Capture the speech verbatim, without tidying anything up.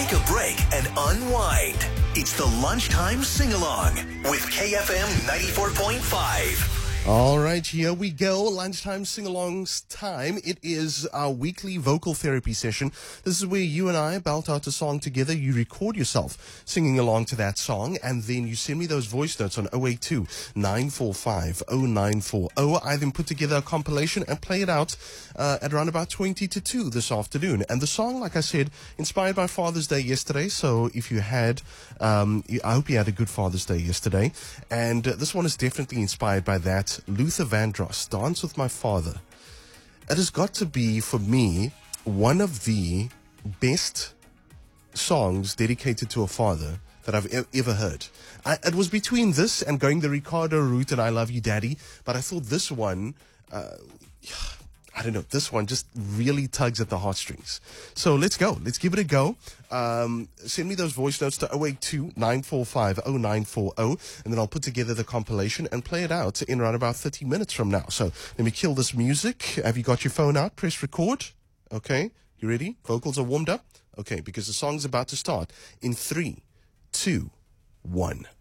take a break and unwind. It's the Lunchtime Sing-Along with K F M ninety-four point five. All right, here we go. Lunchtime sing-alongs time. It is our weekly vocal therapy session. This is where you and I belt out a song together. You record yourself singing along to that song, and then you send me those voice notes on oh eight two, nine four five, oh nine four oh. I then put together a compilation and play it out uh, at around about twenty to two this afternoon. And the song, like I said, inspired by Father's Day yesterday. So if you had, um, I hope you had a good Father's Day yesterday. And uh, this one is definitely inspired by that. Luther Vandross, Dance with My Father. It has got to be, for me, one of the best songs dedicated to a father that I've e- ever heard. I, it was between this and going the Ricardo route and I Love You Daddy, but I thought this one, uh, I don't know, this one just really tugs at the heartstrings. So let's go. Let's give it a go. Um, send me those voice notes to oh eight two, nine four five, oh nine four oh, and then I'll put together the compilation and play it out in around about thirty minutes from now. So let me kill this music. Have you got your phone out? Press record. Okay. You ready? Vocals are warmed up? Okay, because the song's about to start in three, two, one.